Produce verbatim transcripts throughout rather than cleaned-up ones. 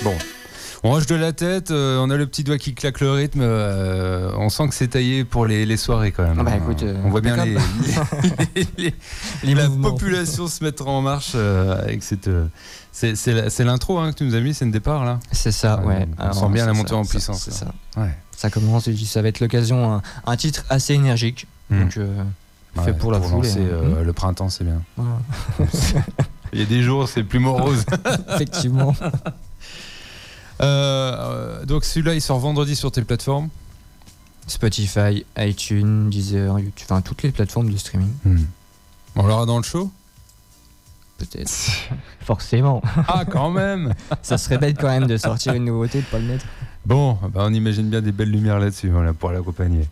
Bon. On range de la tête, euh, on a le petit doigt qui claque le rythme, euh, on sent que c'est taillé pour les, les soirées quand même. Ah bah, écoute, euh, on voit bien les, les, les, les la mouvements. population se mettre en marche euh, avec cette. Euh, c'est, c'est, la, c'est l'intro hein, que tu nous as mis, c'est le départ là. C'est ça, ouais. ouais. On Alors, sent bien la montée ça, en ça, puissance. C'est ça. Ouais. Ça commence, ça va être l'occasion, un, un titre assez énergique, mmh. donc euh, ouais, fait pour la pour foule. Lancer, et, euh, mmh. le printemps, c'est bien. Voilà. Il y a des jours, c'est plus morose. Effectivement. Euh, donc celui-là il sort vendredi sur tes plateformes Spotify, iTunes, Deezer, YouTube, enfin toutes les plateformes de streaming. hmm. On l'aura dans le show peut-être. Forcément. Ah quand même. Ça serait bête quand même de sortir une nouveauté, de pas le mettre. Bon bah on imagine bien des belles lumières là-dessus voilà, pour l'accompagner.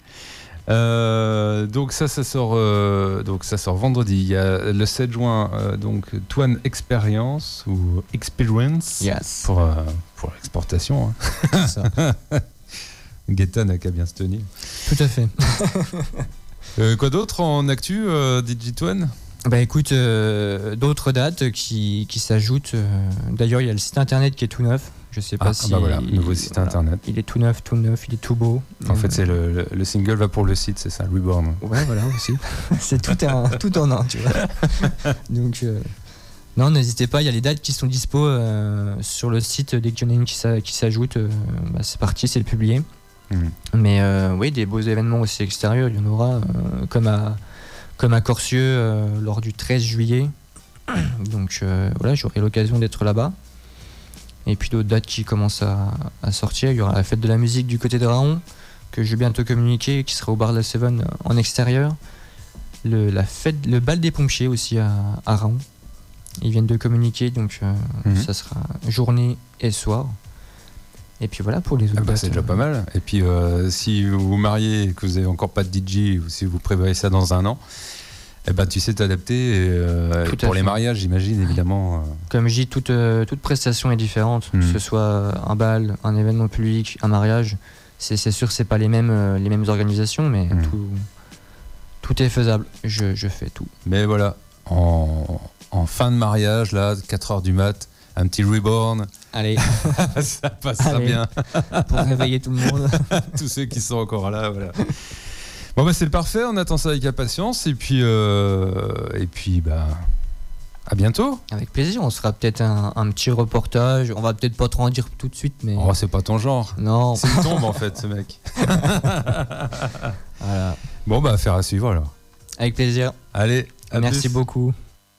Euh, donc ça ça sort euh, donc ça sort vendredi. Il y a le sept juin euh, donc Twan Experience ou Experience yes. pour euh, pour l'exportation hein. C'est ça. Gaëtan n'a qu'à bien se tenir. Tout à fait. euh, quoi d'autre en actu euh, D J Twan? Bah écoute, euh, d'autres dates qui, qui s'ajoutent. Euh, d'ailleurs, il y a le site internet qui est tout neuf. Je sais pas ah, si. Bah voilà, nouveau site voilà, internet. Il est tout neuf, tout neuf, il est tout beau. En euh, fait, c'est le, le, le single va pour le site, c'est ça, Reborn. Ouais, voilà aussi. C'est tout, un, tout en un, tu vois. Donc, euh, non, n'hésitez pas, il y a les dates qui sont dispo euh, sur le site. Dès qu'il y en a une qui, s'a, qui s'ajoute, euh, bah, c'est parti, c'est publié. Mmh. Mais euh, oui, des beaux événements aussi extérieurs, il y en aura, euh, comme à. Comme à Corcieux euh, lors du treize juillet. Donc euh, voilà, j'aurai l'occasion d'être là-bas. Et puis d'autres dates qui commencent à, à sortir. Il y aura la fête de la musique du côté de Raon, que je vais bientôt communiquer, qui sera au bar de la Seven en extérieur. Le, la fête, le bal des pompiers aussi à, à Raon. Ils viennent de communiquer, donc euh, mmh. ça sera journée et soir. Et puis voilà pour les autres. Ah bah c'est déjà pas mal. Et puis euh, si vous vous mariez et que vous n'avez encore pas de D J ou si vous prévoyez ça dans un an, eh ben, tu sais t'adapter. Et, euh, et pour les mariages, j'imagine évidemment. Euh... Comme je dis, toute, euh, toute prestation est différente. Mmh. Que ce soit un bal, un événement public, un mariage. C'est, c'est sûr que c'est pas les mêmes, euh, les mêmes organisations, mais mmh. tout, tout est faisable. Je, je fais tout. Mais voilà, en, en fin de mariage, là, quatre heures du mat', un petit Reborn. Allez, ça passera Allez. bien. Pour réveiller tout le monde. Tous ceux qui sont encore là, voilà. Bon bah c'est parfait, on attend ça avec impatience et puis euh, et puis bah à bientôt. Avec plaisir, on se fera peut-être un, un petit reportage. On va peut-être pas trop en dire tout de suite, mais. Oh c'est pas ton genre. Non. C'est une tombe en fait ce mec. Voilà. Bon bah affaire à suivre alors. Avec plaisir. Allez. À Merci plus. beaucoup.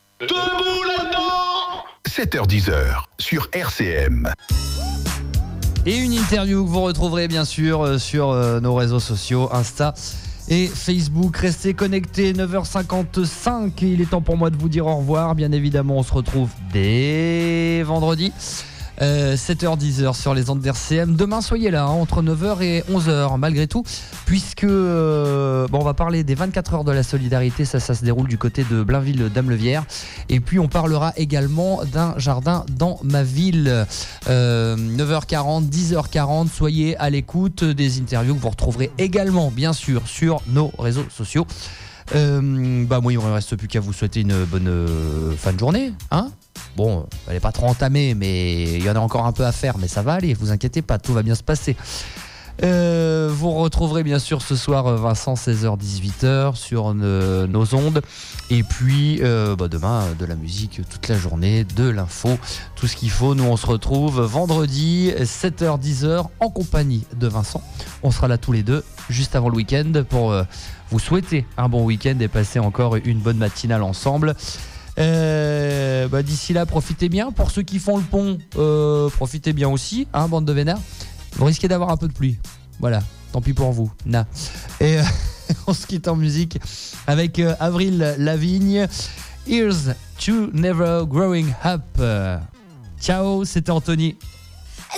sept heures dix sur R C M. Et une interview que vous retrouverez bien sûr sur nos réseaux sociaux, Insta et Facebook. Restez connectés, neuf heures cinquante-cinq. Il est temps pour moi de vous dire au revoir. Bien évidemment, on se retrouve dès vendredi. Euh, sept heures dix sur les ondes d'R C M. Demain, soyez là, hein, entre neuf heures et onze heures, malgré tout, puisque euh, bon, on va parler des vingt-quatre heures de la solidarité. Ça, ça se déroule du côté de Blainville-Damelevière. Et puis, on parlera également d'un jardin dans ma ville. Euh, neuf heures quarante, dix heures quarante, soyez à l'écoute des interviews que vous retrouverez également, bien sûr, sur nos réseaux sociaux. Euh, bah, moi, il ne me reste plus qu'à vous souhaiter une bonne euh, fin de journée, hein. Bon, elle n'est pas trop entamée, mais il y en a encore un peu à faire, mais ça va aller, vous inquiétez pas, tout va bien se passer. Euh, vous retrouverez bien sûr ce soir Vincent, seize heures dix-huit heures sur ne, nos ondes. Et puis euh, bah demain, de la musique toute la journée, de l'info, tout ce qu'il faut. Nous, on se retrouve vendredi, sept heures dix heures, en compagnie de Vincent. On sera là tous les deux, juste avant le week-end, pour euh, vous souhaiter un bon week-end et passer encore une bonne matinale ensemble. Euh, bah d'ici là, profitez bien. Pour ceux qui font le pont, euh, profitez bien aussi, hein, bande de vénards. Vous risquez d'avoir un peu de pluie. Voilà, tant pis pour vous. Na. Et euh, on se quitte en musique avec euh, Avril Lavigne. Here's to Never Growing Up. Ciao, c'était Anthony.